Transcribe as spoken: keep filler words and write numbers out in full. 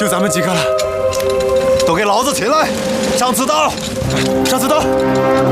就咱们几个了，都给老子起来，上刺刀！上刺刀！